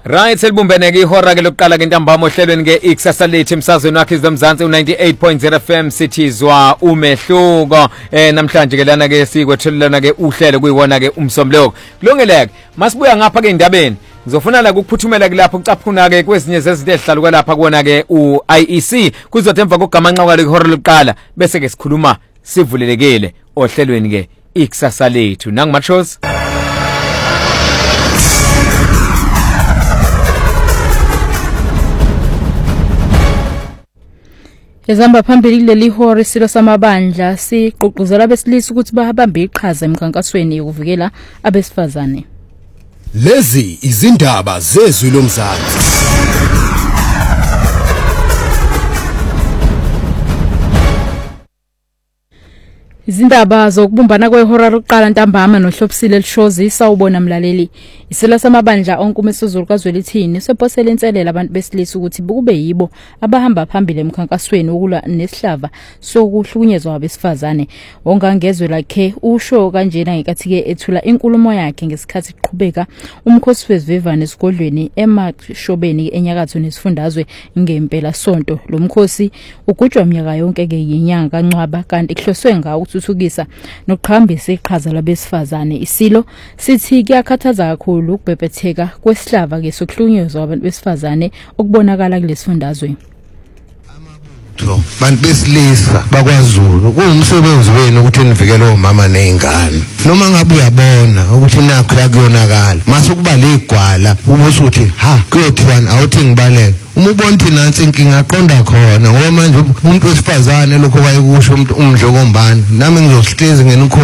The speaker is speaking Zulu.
Right, selbumbene ke ihora ke lokuqala ke ntambama ohlelweni ke ikusasa lethu emsazweni wakhe izomzansi u98.0 FM sithizwa umehluko namhlanje ke lana ke sikwethelelana ke uhlelo kuyiwona ke umsombuluko kulungeleke masibuya ngapha ke indabeni ngizofuna la ukuphuthumela kulapho ucaphuna ke kwezinye zezinto ezihlala kwalapha kuona ke uIEC kuzothi emva kogamanqa ke ihora lokuqala bese ke sikhuluma sivulelekile ohlelweni ke ikusasa lethu nangimathosi Ezamba phambili kuleli hora isilo samabandla siqoquzela besilisa ukuthi bahabambe iqhaza emkhankasweni yokuvikela abesifazane. Lezi izindaba zezwi lomzansi. Izindaba zokubumbana kwehora lokuqala ntambama nohlophisile lishozi sawubona mlaleli isela samabandla onke umesizulukazi welithini sephosela inselela abantu besilisa ukuthi kube yibo abahamba phambili emkhankasweni wokulwa nesihlava sokuhlukunyezwa abesifazane ongangezwe lakhe usho kanjena ngekathi ke ethula inkulumo yakhe ngesikhathi iqhubeka umkhosi wesivivane esigodlweni emashobeni enyakatho nesifundazwe ngempela sonto lo mkhosi ugujwa iminyaka yonke ke yinyanga kaNcwaba kanti ihloswe ngawo thuthukisa nokuqhambisa iqhaza labesifazane isilo sithi kuyakhathaza kakhulu ukubhebhetheka kwesihlava ke sokuhlunyezwa abantu besifazane okubonakala kulesifundazwe bantu besilisa bakwaZulu kuwumsebenzi wenu ukuthi nivikele omama nezingane noma ngabe uyabona ukuthi nakho yakuyonakala mase kuba legwala ubose uthi ha kuyothiwani awuthi ngibaleke uma ubona ukuthi nansi inkinga aqonda khona ngoba manje umuntu wesifazane lokho wayekusho umuntu umdlokombani nami ngizosihlezi ngene